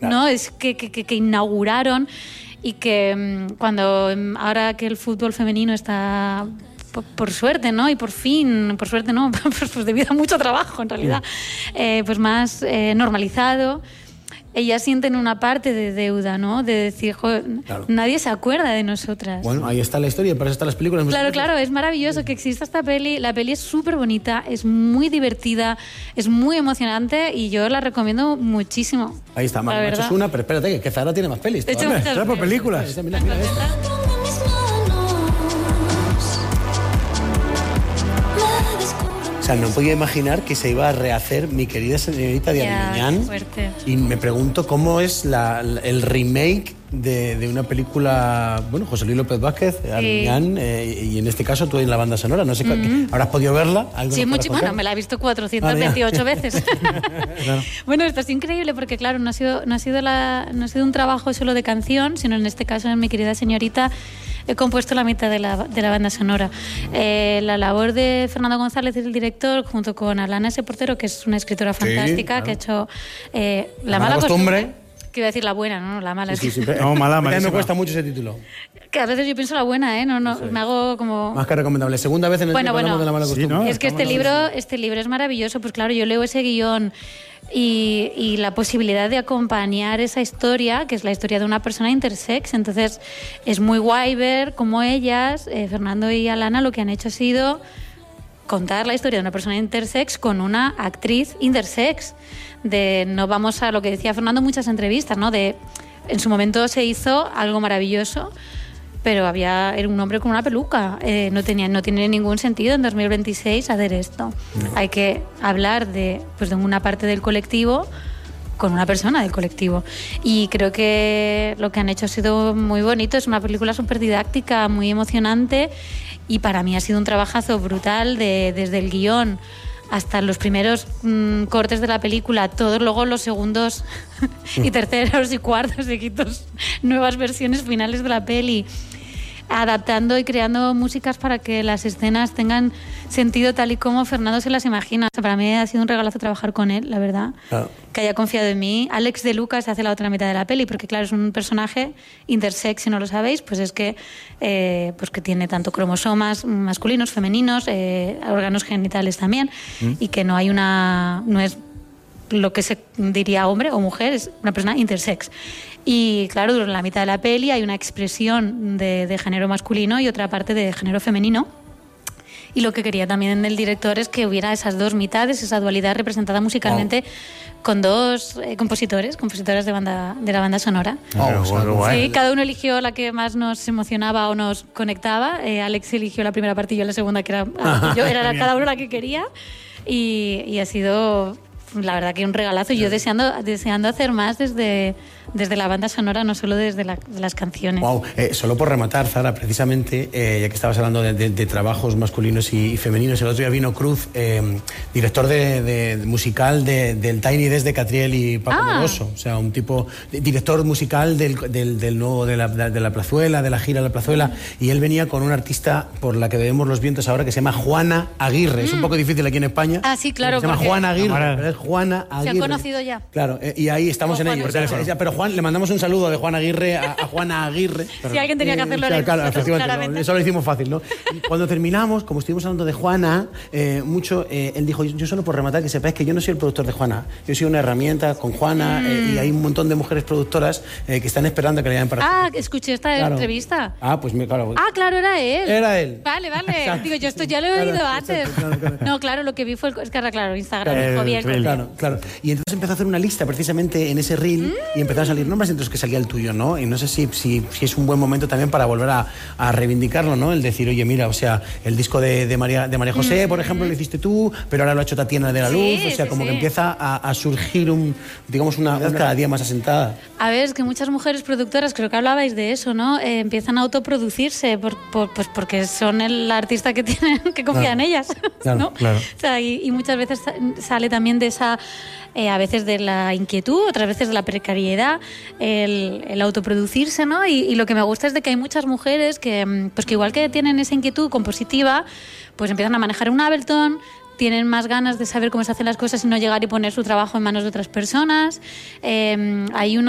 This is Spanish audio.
claro. ¿No? Es que inauguraron y que ahora que el fútbol femenino está... Por suerte, ¿no? Y por suerte no, pues debido a mucho trabajo en realidad, pues más normalizado. Ellas sienten una parte de deuda, ¿no? De decir, joder, claro, nadie se acuerda de nosotras. Bueno, ahí está la historia, para eso están las películas. Claro, es maravilloso que exista esta peli. La peli es súper bonita, es muy divertida, es muy emocionante y yo la recomiendo muchísimo. Ahí está, me has hecho una, pero espérate, que Zahara tiene más pelis. De hecho, muchas por películas. Mira esta. O sea, no podía imaginar que se iba a rehacer Mi querida señorita de Arguiñán. Y me pregunto cómo es el remake de una película, bueno, José Luis López Vázquez, Arguiñán, y en este caso tú en la banda sonora. No sé, ¿habrás podido verla? Sí, bueno, me la he visto 428 veces. Claro. Bueno, esto es increíble porque, claro, no ha sido un trabajo solo de canción, sino en este caso en Mi querida señorita he compuesto la mitad de la banda sonora. La labor de Fernando González, el director, junto con Alana S. Portero, que es una escritora fantástica, claro, que ha hecho La mala costumbre. Que iba a decir la buena, no, la mala. Sí, no, mala. Me cuesta mucho ese título. Que a veces yo pienso la buena, no, sí. Me hago como... Más que recomendable. Segunda vez en el tiempo hablamos de La mala costumbre. Sí, ¿no? Es que este libro es maravilloso, pues claro, yo leo ese guión y la posibilidad de acompañar esa historia, que es la historia de una persona intersex, entonces es muy guay ver cómo ellas, Fernando y Alana, lo que han hecho ha sido contar la historia de una persona intersex con una actriz intersex. No vamos a lo que decía Fernando en muchas entrevistas, ¿no? En su momento se hizo algo maravilloso, pero era un hombre con una peluca. No tiene ningún sentido en 2026 hacer esto. Hay que hablar de una parte del colectivo con una persona del colectivo. Y creo que lo que han hecho ha sido muy bonito. Es una película súper didáctica, muy emocionante, y para mí ha sido un trabajazo brutal desde el guión hasta los primeros cortes de la película, todos luego los segundos y terceros y cuartos y quintos, nuevas versiones finales de la peli, adaptando y creando músicas para que las escenas tengan sentido tal y como Fernando se las imagina. O sea, para mí ha sido un regalazo trabajar con él, la verdad. Claro. Que haya confiado en mí. Alex de Lucas hace la otra mitad de la peli, porque claro, es un personaje intersex, si no lo sabéis, pues es que tiene tanto cromosomas masculinos, femeninos, órganos genitales también, y que no es lo que se diría hombre o mujer, es una persona intersex. Y claro, durante la mitad de la peli hay una expresión de género masculino y otra parte de género femenino. Y lo que quería también el director es que hubiera esas dos mitades, esa dualidad representada musicalmente con dos compositoras de la banda sonora. Sí, cada uno eligió la que más nos emocionaba o nos conectaba. Alex eligió la primera parte y yo la segunda, que era cada uno la que quería. Y ha sido... la verdad que un regalazo. Yo deseando hacer más desde la banda sonora, no solo desde las canciones. Wow. Solo por rematar, Zahara, precisamente, ya que estabas hablando de trabajos masculinos y femeninos, el otro día vino Cruz, director musical del Tiny Desk de Catriel y Paco Moroso. O sea, un tipo, director musical del nuevo de la Plazuela, de la gira de la Plazuela, y él venía con una artista por la que debemos los vientos ahora, que se llama Juana Aguirre. Es un poco difícil aquí en España. Ah, sí, claro. Se llama Juana Aguirre, pero es Juana Aguirre. Se han conocido ya. Claro, y ahí estamos en ello. Pero Juan, le mandamos un saludo de Juan Aguirre a Juana Aguirre. Si alguien tenía que hacerlo, claramente. Eso lo hicimos fácil, ¿no? Y cuando terminamos, como estuvimos hablando de Juana, él dijo, yo solo por rematar, que sepáis que yo no soy el productor de Juana. Yo soy una herramienta con Juana, y hay un montón de mujeres productoras que están esperando que le llamen para... escuché esta entrevista. Pues claro. Claro, era él. Era él. Vale. Digo, yo esto ya lo he oído antes. No, claro, lo que vi fue... Es que era claro, Instagram dijo bien. Claro. Y entonces empezó a hacer una lista precisamente en ese reel y empezaron a salir nombres, entre los que salía el tuyo, ¿no? Y no sé si es un buen momento también para volver a reivindicarlo, ¿no? El decir, oye, mira, o sea, el disco de María José, por ejemplo, lo hiciste tú, pero ahora lo ha hecho Tatiana de la Luz, o sea, como que empieza a surgir una cada día más asentada. A ver, es que muchas mujeres productoras, creo que hablabais de eso, ¿no? Empiezan a autoproducirse pues porque son el artista que tienen, que confía en ellas, ¿no? Claro. O sea, y muchas veces sale también de esa... a veces de la inquietud, otras veces de la precariedad, el autoproducirse, ¿no? Y lo que me gusta es de que hay muchas mujeres que igual que tienen esa inquietud compositiva, pues empiezan a manejar un Ableton, tienen más ganas de saber cómo se hacen las cosas y no llegar y poner su trabajo en manos de otras personas. Hay